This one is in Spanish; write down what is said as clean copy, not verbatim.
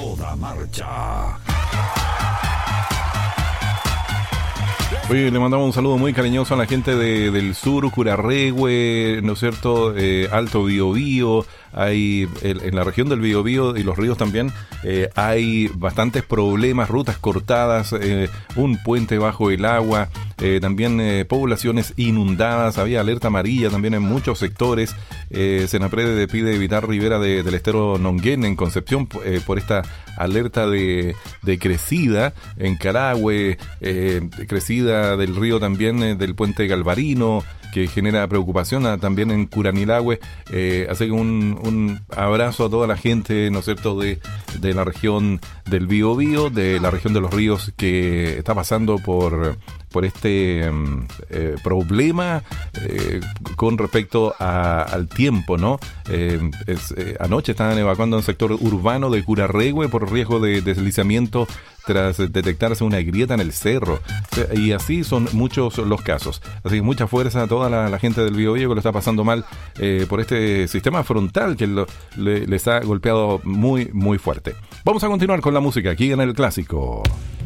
toda marcha. Oye, le mandamos un saludo muy cariñoso a la gente del sur, Curarrehue, ¿no es cierto? Alto Biobío. Hay en la región del Biobío y los ríos también hay bastantes problemas, rutas cortadas, un puente bajo el agua, también poblaciones inundadas. Había alerta amarilla también en muchos sectores. Senapred pide evitar ribera del estero Nonguén en Concepción por esta alerta de crecida en Carahue, crecida del río también del puente Galvarino, que genera preocupación también en Curanilahue. Así que un abrazo a toda la gente, ¿no es cierto?, de la región del Biobío, de la región de los ríos, que está pasando por este problema con respecto al tiempo, ¿no? Anoche estaban evacuando un sector urbano de Curarrehue por riesgo de deslizamiento tras detectarse una grieta en el cerro. Y así son muchos los casos. Así que mucha fuerza a toda la gente del Biobío que lo está pasando mal por este sistema frontal que les ha golpeado muy, muy fuerte. Vamos a continuar con la música aquí en El Clásico.